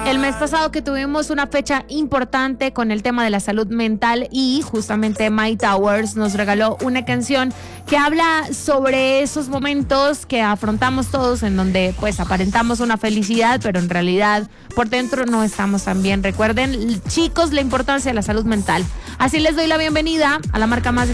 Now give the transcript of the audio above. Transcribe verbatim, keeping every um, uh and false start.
El mes pasado que tuvimos una fecha importante con el tema de la salud mental y justamente My Towers nos regaló una canción que habla sobre esos momentos que afrontamos todos en donde pues aparentamos una felicidad, pero en realidad por dentro no estamos tan bien. Recuerden, chicos, la importancia de la salud mental. Así les doy la bienvenida a la marca más